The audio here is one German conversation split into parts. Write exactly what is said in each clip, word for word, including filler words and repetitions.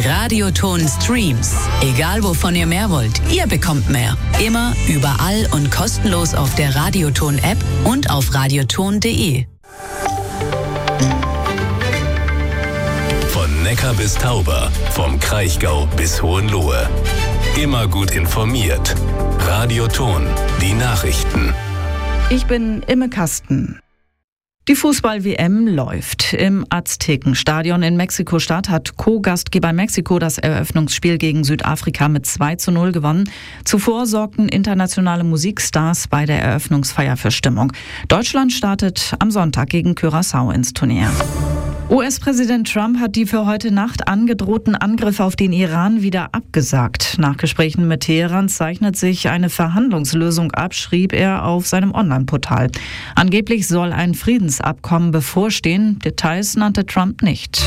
Radioton Streams. Egal wovon ihr mehr wollt, ihr bekommt mehr. Immer, überall und kostenlos auf der Radioton-App und auf radioton punkt de. Von Neckar bis Tauber, vom Kraichgau bis Hohenlohe. Immer gut informiert. Radioton, die Nachrichten. Ich bin Imme Kasten. Die Fußball-W M läuft. Im Aztekenstadion in Mexiko-Stadt hat Co-Gastgeber Mexiko das Eröffnungsspiel gegen Südafrika mit zwei zu null gewonnen. Zuvor sorgten internationale Musikstars bei der Eröffnungsfeier für Stimmung. Deutschland startet am Sonntag gegen Curaçao ins Turnier. U S-Präsident Trump hat die für heute Nacht angedrohten Angriffe auf den Iran wieder abgesagt. Nach Gesprächen mit Teheran zeichnet sich eine Verhandlungslösung ab, schrieb er auf seinem Online-Portal. Angeblich soll ein Friedensabkommen bevorstehen. Details nannte Trump nicht.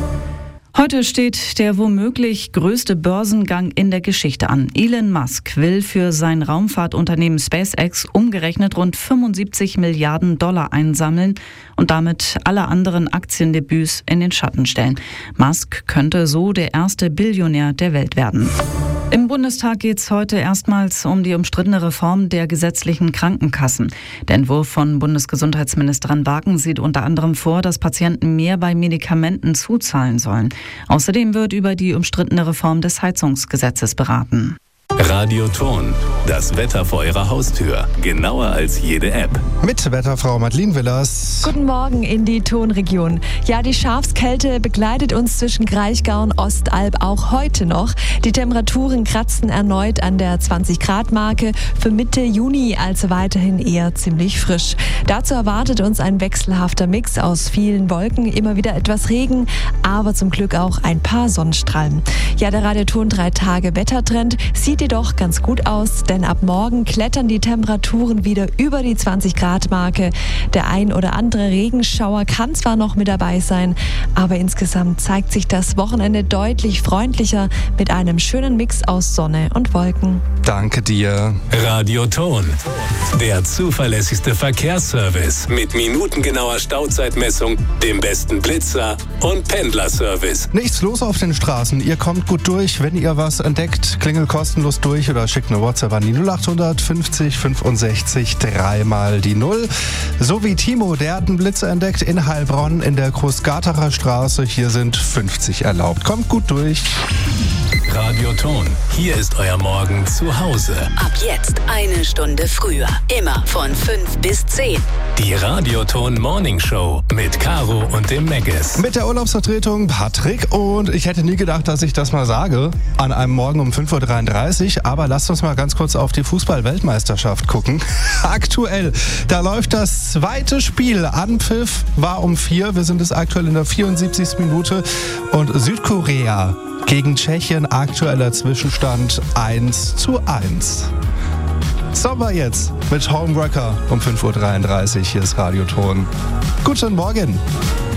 Heute steht der womöglich größte Börsengang in der Geschichte an. Elon Musk will für sein Raumfahrtunternehmen SpaceX umgerechnet rund fünfundsiebzig Milliarden Dollar einsammeln und damit alle anderen Aktiendebüts in den Schatten stellen. Musk könnte so der erste Billionär der Welt werden. Im Bundestag geht es heute erstmals um die umstrittene Reform der gesetzlichen Krankenkassen. Der Entwurf von Bundesgesundheitsministerin Wagen sieht unter anderem vor, dass Patienten mehr bei Medikamenten zuzahlen sollen. Außerdem wird über die umstrittene Reform des Heizungsgesetzes beraten. Radioton, das Wetter vor Ihrer Haustür. Genauer als jede App. Mit Wetterfrau Madeleine Willers. Guten Morgen in die Tonregion. Ja, die Schafskälte begleitet uns zwischen Kraichgau und Ostalb auch heute noch. Die Temperaturen kratzen erneut an der zwanzig Grad Marke. Für Mitte Juni also weiterhin eher ziemlich frisch. Dazu erwartet uns ein wechselhafter Mix aus vielen Wolken, immer wieder etwas Regen, aber zum Glück auch ein paar Sonnenstrahlen. Ja, der Radioton drei Tage Wettertrend sieht jedoch ganz gut aus, denn ab morgen klettern die Temperaturen wieder über die zwanzig Grad Marke. Der ein oder andere Regenschauer kann zwar noch mit dabei sein, aber insgesamt zeigt sich das Wochenende deutlich freundlicher mit einem schönen Mix aus Sonne und Wolken. Danke dir. Radioton, der zuverlässigste Verkehrsservice mit minutengenauer Stauzeitmessung, dem besten Blitzer und Pendlerservice. Nichts los auf den Straßen. Ihr kommt gut durch. Wenn ihr was entdeckt, klingelt kostenlos durch oder schickt eine WhatsApp an die null acht fünfzig fünfundsechzig dreimal die null. So wie Timo, der hat einen Blitzer entdeckt in Heilbronn in der Großgartacher Straße. Hier sind fünfzig erlaubt. Kommt gut durch. Radioton, hier ist euer Morgen zu Hause. Ab jetzt eine Stunde früher. Immer von fünf bis zehn. Die Radioton Morning Show mit Caro und dem Megges. Mit der Urlaubsvertretung Patrick und ich hätte nie gedacht, dass ich das mal sage an einem Morgen um fünf Uhr dreiunddreißig, aber lasst uns mal ganz kurz auf die Fußball-Weltmeisterschaft gucken. Aktuell, da läuft das zweite Spiel. Anpfiff war um vier, wir sind es aktuell in der vierundsiebzigsten Minute und Südkorea gegen Tschechien, aktueller Zwischenstand eins zu eins. Sommer jetzt mit Homewrecker um fünf Uhr dreiunddreißig. Hier ist Radioton. Guten Morgen.